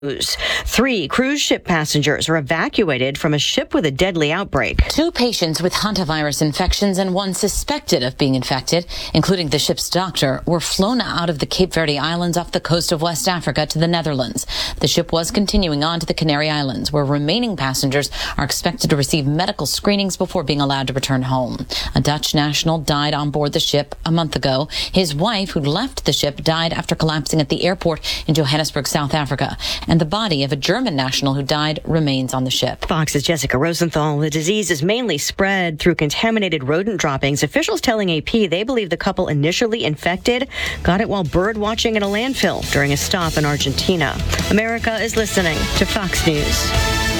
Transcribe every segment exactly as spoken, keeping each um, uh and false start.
Three cruise ship passengers are evacuated from a ship with a deadly outbreak. Two patients with hantavirus infections and one suspected of being infected, including the ship's doctor, were flown out of the Cape Verde Islands off the coast of West Africa to the Netherlands. The ship was continuing on to the Canary Islands, where remaining passengers are expected to receive medical screenings before being allowed to return home. A Dutch national died on board the ship a month ago. His wife, who left the ship, died after collapsing at the airport in Johannesburg, South Africa. And the body of a German national who died remains on the ship. Fox's Jessica Rosenthal. The disease is mainly spread through contaminated rodent droppings. Officials telling A P they believe the couple initially infected got it while bird watching at a landfill during a stop in Argentina. America is listening to Fox News.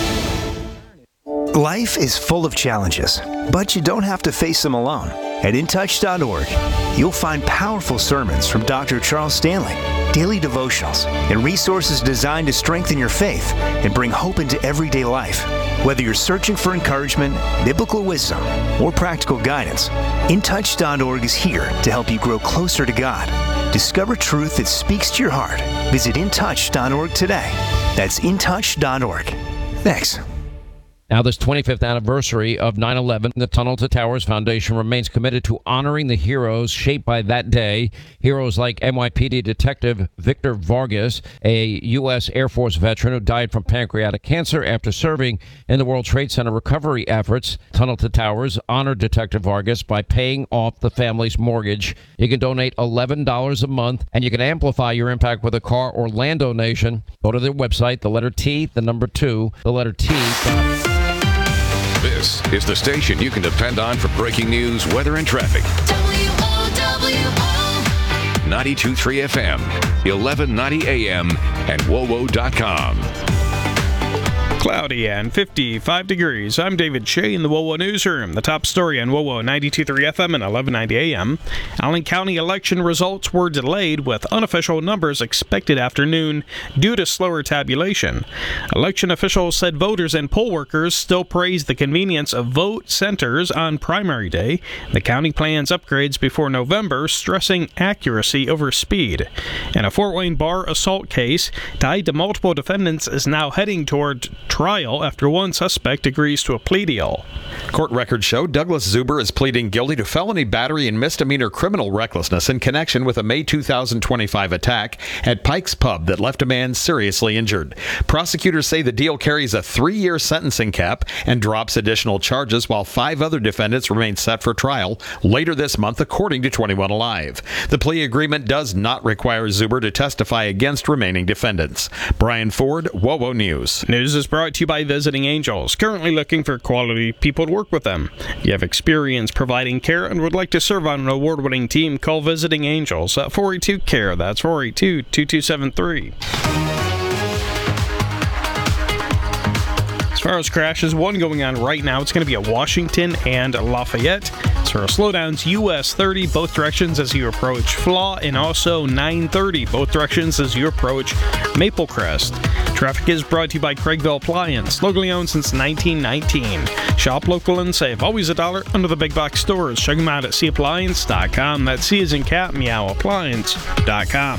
Life is full of challenges, but you don't have to face them alone. At in touch dot org, you'll find powerful sermons from Doctor Charles Stanley, daily devotionals, and resources designed to strengthen your faith and bring hope into everyday life. Whether you're searching for encouragement, biblical wisdom, or practical guidance, in touch dot org is here to help you grow closer to God. Discover truth that speaks to your heart. Visit in touch dot org today. That's in touch dot org. Thanks. Now, this twenty-fifth anniversary of nine eleven, the Tunnel to Towers Foundation remains committed to honoring the heroes shaped by that day. Heroes like N Y P D Detective Victor Vargas, a U S Air Force veteran who died from pancreatic cancer after serving in the World Trade Center recovery efforts. Tunnel to Towers honored Detective Vargas by paying off the family's mortgage. You can donate eleven dollars a month, and you can amplify your impact with a car or land donation. Go to their website, the letter T, the number two, the letter T. This is the station you can depend on for breaking news, weather, and traffic. W O W O ninety-two point three F M, eleven ninety A M, and W O W O dot com. Cloudy and fifty-five degrees. I'm David Shea in the W O W O Newsroom. The top story on W O W O ninety-two point three F M and eleven ninety A M. Allen County election results were delayed with unofficial numbers expected after noon due to slower tabulation. Election officials said voters and poll workers still praise the convenience of vote centers on primary day. The county plans upgrades before November, stressing accuracy over speed. And a Fort Wayne bar assault case tied to multiple defendants is now heading toward trial after one suspect agrees to a plea deal. Court records show Douglas Zuber is pleading guilty to felony battery and misdemeanor criminal recklessness in connection with a May two thousand twenty-five attack at Pike's Pub that left a man seriously injured. Prosecutors say the deal carries a three-year sentencing cap and drops additional charges, while five other defendants remain set for trial later this month, according to twenty-one Alive. The plea agreement does not require Zuber to testify against remaining defendants. Brian Ford, W O W O News. News is brought to you by Visiting Angels, currently looking for quality people to work with them. If you have experience providing care and would like to serve on an award-winning team, call Visiting Angels at four eight two C A R E. That's four eight two, two two seven three. As far as crashes, one going on right now. It's going to be at Washington and Lafayette. As far as slowdowns, U S thirty, both directions as you approach Flaw, and also nine thirty, both directions as you approach Maple Crest. Traffic is brought to you by Craigville Appliance, locally owned since nineteen nineteen. Shop local and save. Always a dollar under the big box stores. Check them out at C appliance dot com. That's C as in cat, meow, appliance dot com.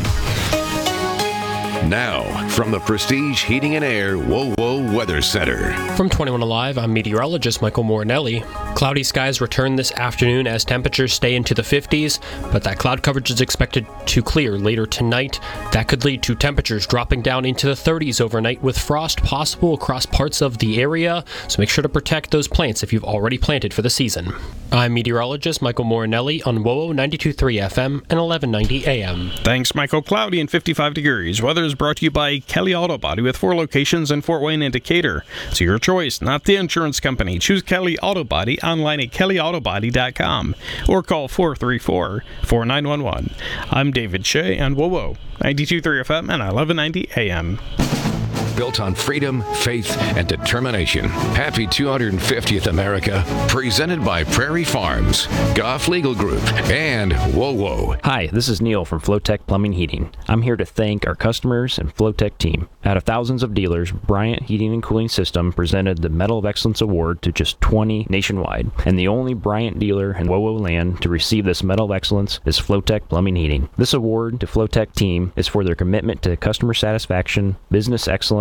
Now, from the Prestige Heating and Air W O W O Weather Center. From twenty-one Alive, I'm meteorologist Michael Morinelli. Cloudy skies return this afternoon as temperatures stay into the fifties, but that cloud coverage is expected to clear later tonight. That could lead to temperatures dropping down into the thirties overnight, with frost possible across parts of the area, so make sure to protect those plants if you've already planted for the season. I'm meteorologist Michael Morinelli on W O W O ninety-two point three F M and eleven ninety A M. Thanks, Michael. Cloudy and fifty-five degrees. Weather is brought to you by Kelly Auto Body with four locations in Fort Wayne and Decatur. It's your choice, not the insurance company. Choose Kelly Auto Body online at kelly auto body dot com or call four three four, four nine one one. I'm David Shea on W O W O ninety-two point three F M and eleven ninety A M. built on freedom, faith, and determination. Happy two hundred fiftieth America, presented by Prairie Farms, Goff Legal Group, and WoWo. Hi, this is Neil from Flowtech Plumbing Heating. I'm here to thank our customers and Flowtech team. Out of thousands of dealers, Bryant Heating and Cooling System presented the Medal of Excellence Award to just twenty nationwide, and the only Bryant dealer in WoWo land to receive this Medal of Excellence is Flowtech Plumbing Heating. This award to Flowtech team is for their commitment to customer satisfaction, business excellence,